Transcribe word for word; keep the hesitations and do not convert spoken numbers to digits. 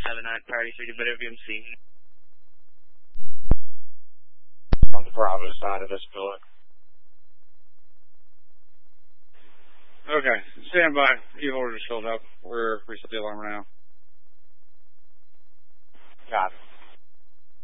seven nine priority three to Better V M C. On the Bravo side of this building. Okay, stand by. Your order's filled up. We're reset the alarm now. Got it.